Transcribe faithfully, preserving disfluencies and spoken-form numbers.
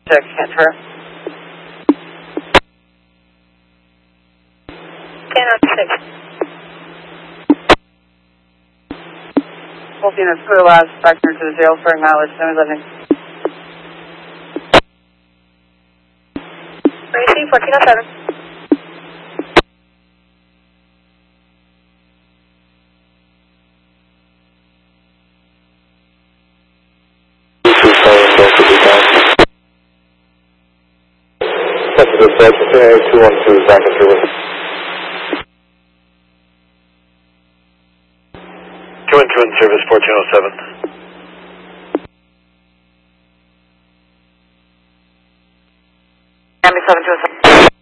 Check transfer. ten oh six. Both units crew allows Spectre to the jail for acknowledged no living. Racing fourteen oh seven. two one two is back in service. two one two in service, fourteen oh seven. Miami seven two oh seven.